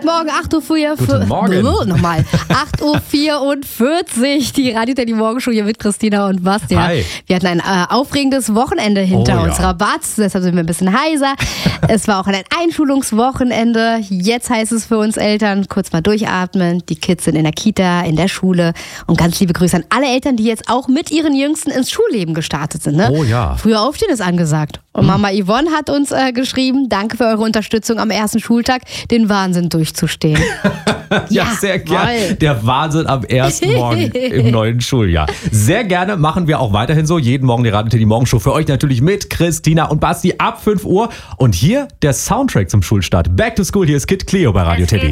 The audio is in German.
Morgen, 8.04 Uhr. Guten Morgen. Nochmal. 8.44 Uhr, die Radio Teddy Morgenshow hier mit Christina und Bastian. Hi. Wir hatten ein aufregendes Wochenende hinter uns. Rabatz, deshalb sind wir ein bisschen heiser. Es war auch ein Einschulungswochenende. Jetzt heißt es für uns Eltern, kurz mal durchatmen. Die Kids sind in der Kita, in der Schule. Und ganz liebe Grüße an alle Eltern, die jetzt auch mit ihren Jüngsten ins Schulleben gestartet sind. Ne? Oh ja. Früher aufstehen ist angesagt. Und Mama Yvonne hat uns geschrieben, danke für eure Unterstützung am ersten Schultag, den Wahnsinn durchzustehen. Ja, sehr gerne. Der Wahnsinn am ersten Morgen im neuen Schuljahr. Sehr gerne machen wir auch weiterhin so. Jeden Morgen die Radio Teddy Morgenshow für euch natürlich mit Christina und Basti ab 5 Uhr. Und hier der Soundtrack zum Schulstart. Back to School, hier ist Kid Cleo bei Radio Teddy.